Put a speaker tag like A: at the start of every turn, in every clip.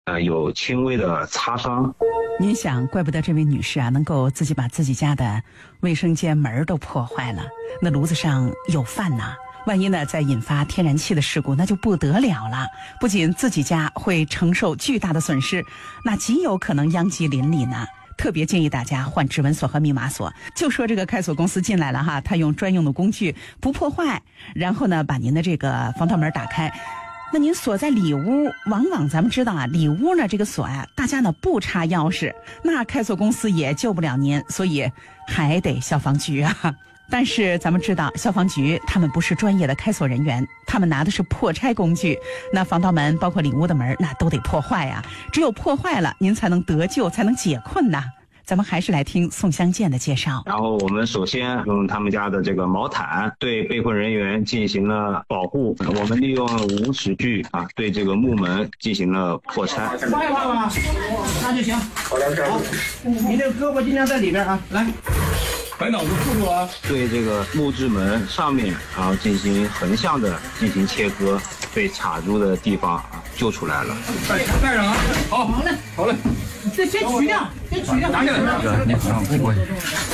A: 有轻微的擦伤。
B: 您想，怪不得这位女士啊能够自己把自己家的卫生间门都破坏了，那炉子上有饭呐，万一呢再引发天然气的事故，那就不得了了。不仅自己家会承受巨大的损失，那极有可能殃及邻里呢。特别建议大家换指纹锁和密码锁。就说这个开锁公司进来了哈，他用专用的工具不破坏，然后呢把您的这个防盗门打开。那您锁在里屋，往往咱们知道啊，里屋呢这个锁啊，大家呢不插钥匙，那开锁公司也救不了您，所以还得消防局啊。但是咱们知道，消防局他们不是专业的开锁人员，他们拿的是破拆工具，那防盗门包括里屋的门那都得破坏啊，只有破坏了您才能得救，才能解困呐。咱们还是来听宋香建的介绍。
A: 然后我们首先用他们家的这个毛毯对被困人员进行了保护，我们利用无齿锯对这个木门进行了破拆。
C: 快吧，那就行。好的，你这个胳膊尽量在里边啊，来。把脑子护住啊！
A: 对这个木质门上面，然后进行横向的进行切割，被卡住的地方救出来了。
C: 带上啊！好嘞，好嘞。这先取掉，拿下来。你好，别过去。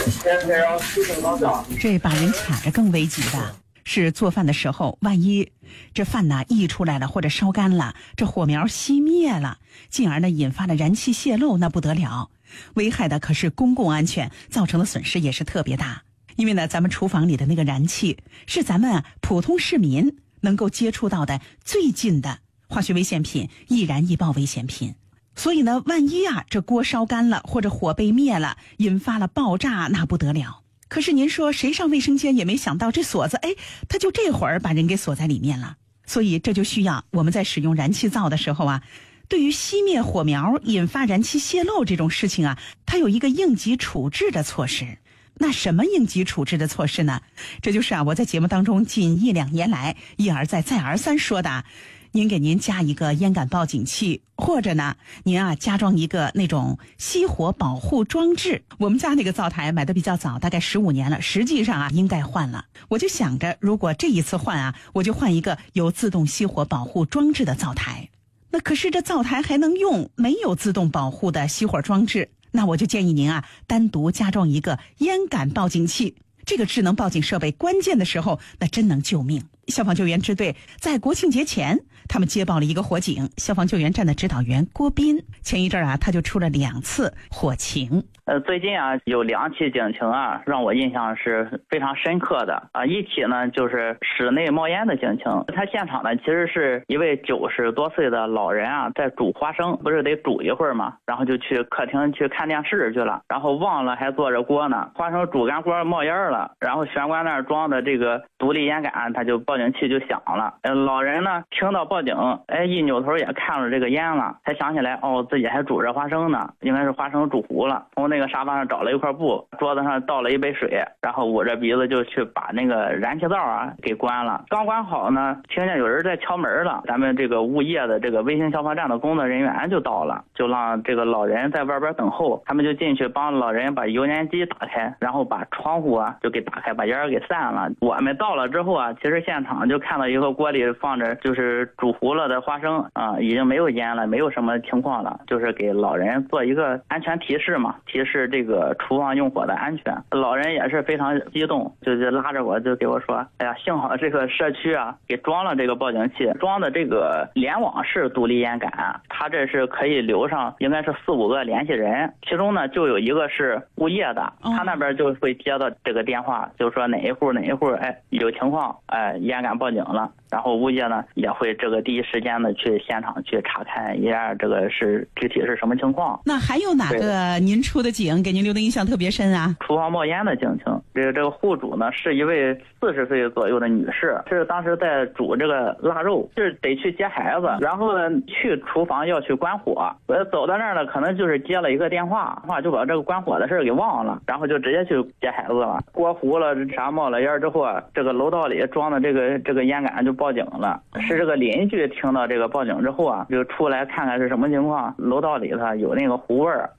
B: 这把人卡着更危急的是做饭的时候，万一这饭呢溢出来了或者烧干了，这火苗熄灭了，进而呢引发了燃气泄漏，那不得了。危害的可是公共安全，造成的损失也是特别大。因为呢，咱们厨房里的那个燃气是咱们普通市民能够接触到的最近的化学危险品、易燃易爆危险品。所以呢，万一这锅烧干了或者火被灭了，引发了爆炸，那不得了。可是您说谁上卫生间也没想到这锁子，他就这会儿把人给锁在里面了。所以这就需要我们在使用燃气灶的时候对于熄灭火苗、引发燃气泄漏这种事情它有一个应急处置的措施。那什么应急处置的措施呢？这就是我在节目当中近1-2年来一而再再而三说的。您给您加一个烟感报警器，或者呢，您加装一个那种熄火保护装置。我们家那个灶台买的比较早，大概15年了，实际上应该换了。我就想着，如果这一次换我就换一个有自动熄火保护装置的灶台。那可是这灶台还能用没有自动保护的熄火装置，那我就建议您单独加装一个烟感报警器。这个智能报警设备关键的时候那真能救命。消防救援支队在国庆节前，他们接报了一个火警，消防救援站的指导员郭斌前一阵他就出了2次火情。
D: 最近有2起警情让我印象是非常深刻的一起呢就是室内冒烟的警情。他现场呢其实是一位90多岁的老人在煮花生，不是得煮一会儿嘛，然后就去客厅去看电视去了，然后忘了还坐着锅呢，花生煮干锅冒烟了，然后玄关那儿装的这个独立烟杆，他就报警器就响了。老人呢听到报警，一扭头也看了这个烟了，才想起来自己还煮着花生呢，应该是花生煮糊了。从那个沙发上找了一块布，桌子上倒了一杯水，然后捂着鼻子就去把那个燃气灶给关了。刚关好呢，听见有人在敲门了，咱们这个物业的这个卫星消防站的工作人员就到了，就让这个老人在外边等候，他们就进去帮老人把油烟机打开，然后把窗户就给打开，把烟给散了。我们到了之后其实现场就看到一个锅里放着就是煮糊了的花生已经没有烟了，没有什么情况了，就是给老人做一个安全提示嘛，提示这个厨房用火的安全。老人也是非常激动，就拉着我就给我说，哎呀，幸好这个社区给装了这个报警器，装的这个联网式独立烟杆，它这是可以留上应该是4-5个联系人，其中呢就有一个是物业的，他那边就会接到这个电话，就说哪一户有情况烟杆报警了，然后物业呢也会这个第一时间的去现场去查看一下这个是具体是什么情况。
B: 那还有哪个您出的警给您留的印象特别深
D: 厨房冒烟的警情，这个户主呢是一位40岁左右的女士，是当时在煮这个腊肉，是得去接孩子，然后呢去厨房要去关火，我走到那儿呢可能就是接了一个电话，就把这个关火的事给忘了，然后就直接去接孩子了。锅糊了啥冒了烟之后这个楼道里装的这个烟杆就报警了，是这个邻居听到这个报警之后就出来看看是什么情况，楼道里头有那个糊味儿，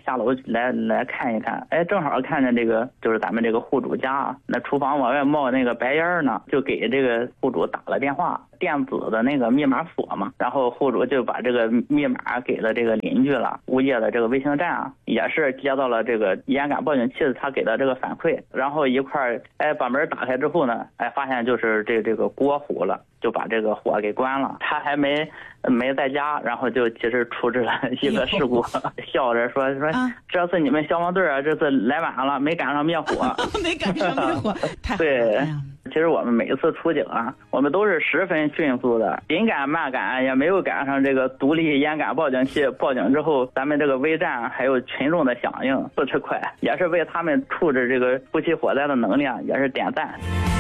D: 下楼来看一看，哎，正好看见这个就是咱们这个户主家，那厨房往外冒那个白烟呢，就给这个户主打了电话，电子的那个密码锁嘛，然后户主就把这个密码给了这个邻居了，物业的这个卫星站啊，也是接到了这个烟感报警器他给的这个反馈，然后一块把门打开之后呢，发现就是这个锅糊了，就把这个火给关了，他还没在家，然后就及时处置了一个事故，笑着说这次你们消防队啊，这次来晚了，没赶上灭火，
B: 没赶上灭火，太好了。
D: 对。其实我们每一次出警啊，我们都是十分迅速的，紧赶慢赶，也没有赶上这个独立烟感报警器报警之后，咱们这个微站还有群众的响应四之快，也是为他们处置这个夫妻火灾的能量也是点赞。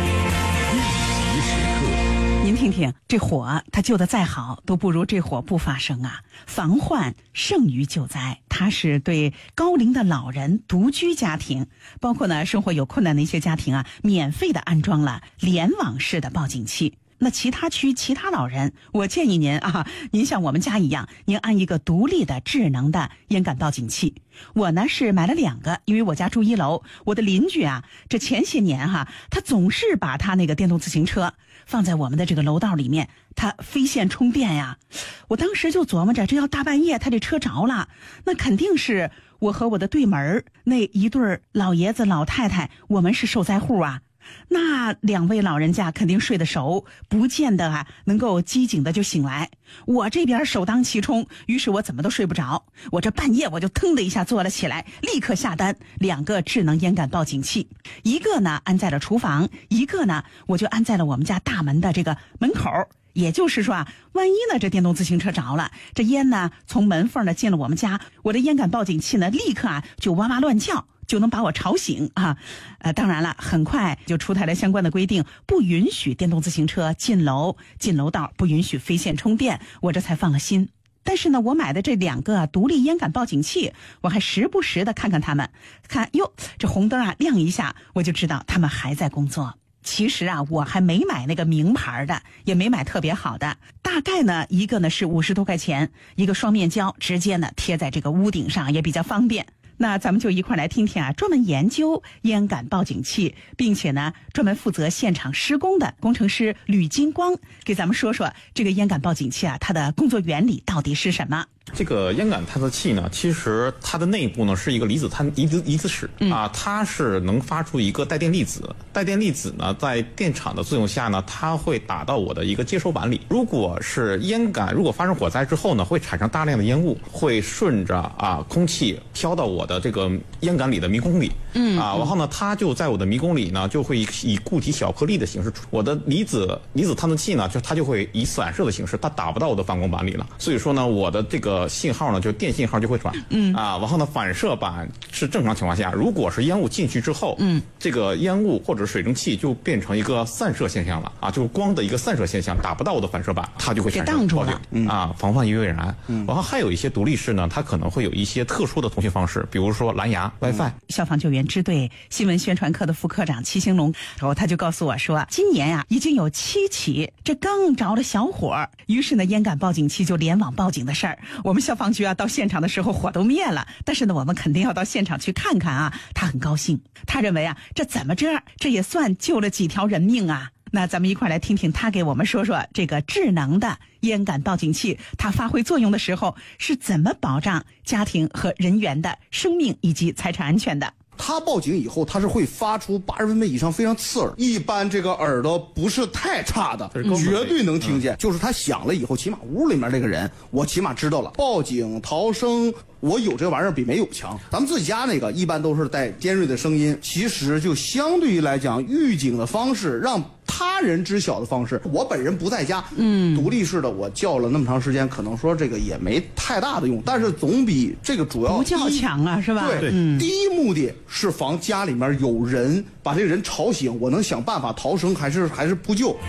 B: 您听听，这火它救得再好，都不如这火不发生啊！防患胜于救灾，它是对高龄的老人、独居家庭，包括呢生活有困难的一些家庭啊，免费的安装了联网式的报警器。那其他区其他老人，我建议您啊，您像我们家一样，您安一个独立的智能的烟感报警器。我呢是买了2个，因为我家住1楼，我的邻居啊，这前些年他总是把他那个电动自行车放在我们的这个楼道里面，他非线充电呀。我当时就琢磨着，这要大半夜他这车着了，那肯定是我和我的对门那一对老爷子老太太，我们是受灾户啊。那2位老人家肯定睡得熟，不见得能够机警的就醒来。我这边首当其冲，于是我怎么都睡不着。我这半夜我就腾的一下坐了起来，立刻下单2个智能烟感报警器，一个呢安在了厨房，一个呢我就安在了我们家大门的这个门口。也就是说啊，万一呢这电动自行车着了，这烟呢从门缝呢进了我们家，我的烟感报警器呢立刻就哇哇乱叫，就能把我吵醒啊。当然了，很快就出台了相关的规定，不允许电动自行车进楼道，不允许非线充电，我这才放了心。但是呢，我买的这2个独立烟感报警器，我还时不时的看看他们，看哟，这红灯亮一下，我就知道他们还在工作。其实我还没买那个名牌的，也没买特别好的，大概呢一个呢是50多块钱，一个双面胶，直接呢贴在这个屋顶上也比较方便。那咱们就一块来听听专门研究烟感报警器，并且呢专门负责现场施工的工程师吕金光给咱们说说这个烟感报警器它的工作原理到底是什么。
E: 这个烟感探测器呢，其实它的内部呢是一个离子室它是能发出一个带电粒子。带电粒子呢，在电场的作用下呢，它会打到我的一个接收板里。如果是烟感，如果发生火灾之后呢，会产生大量的烟雾，会顺着空气飘到我的这个烟感里的迷宫里。然后呢，它就在我的迷宫里呢，就会以固体小颗粒的形式，我的离子探测器呢，它就会以散射的形式，它打不到我的反光板里了。所以说呢，我的这个信号呢，就电信号就会转。然后呢，反射板是正常情况下，如果是烟雾进去之后，这个烟雾或者水蒸气就变成一个散射现象了就是光的一个散射现象，打不到我的反射板，它就会产生报警防范于未然。然后还有一些独立式呢，它可能会有一些特殊的通讯方式，比如说蓝牙、WiFi。
B: 消防救援支队新闻宣传科的副科长齐兴龙，然后他就告诉我说，今年已经有7起这刚着了小火，于是呢烟感报警器就联网报警的事儿。我们消防局到现场的时候火都灭了，但是呢我们肯定要到现场去看看他很高兴，他认为这怎么着，这也算救了几条人命啊。那咱们一块来听听他给我们说说这个智能的烟感报警器，它发挥作用的时候是怎么保障家庭和人员的生命以及财产安全的。
F: 它报警以后，它是会发出80分贝以上非常刺耳，一般这个耳朵不是太差的绝对能听见。就是它响了以后，起码屋里面这个人，我起码知道了报警逃生，我有这个玩意儿比没有强。咱们自己家那个一般都是带尖锐的声音，其实就相对于来讲，预警的方式让他人知晓的方式，我本人不在家，独立式的我叫了那么长时间，可能说这个也没太大的用，但是总比这个主要
B: 不叫强是吧？
F: 对，第一目的是防家里面有人，把这个人吵醒，我能想办法逃生还是扑救。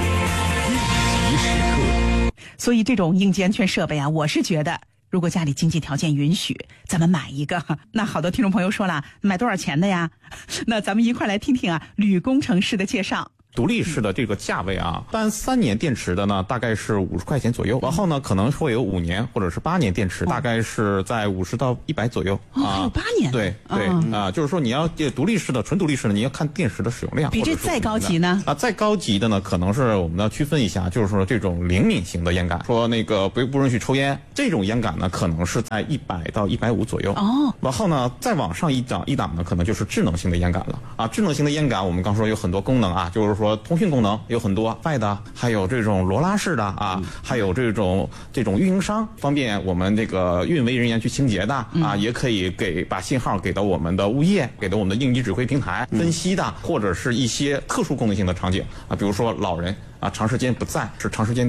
B: 所以这种应急安全设备我是觉得如果家里经济条件允许，咱们买一个。那好多听众朋友说了，买多少钱的呀？那咱们一块来听听吕工程师的介绍。
E: 独立式的这个价位啊，但3年电池的呢，大概是50块钱左右。然后呢，可能会有5年或者是8年电池，大概是在50到100左右。
B: 还有8年？
E: 对就是说你要独立式的、纯独立式的，你要看电池的使用量。
B: 比这再高级呢？
E: 再高级的呢，可能是我们要区分一下，就是说这种灵敏型的烟杆，说那个不允许抽烟，这种烟杆呢，可能是在100到150左右。然后呢，再往上一档呢，可能就是智能型的烟杆了。智能型的烟杆，我们刚说有很多功能啊，就是说通讯功能有很多，外的，还有这种罗拉式的还有这种运营商方便我们这个运维人员去清洁的也可以把信号给到我们的物业，给到我们的应急指挥平台分析的，或者是一些特殊功能性的场景比如说老人长时间不在，是长时间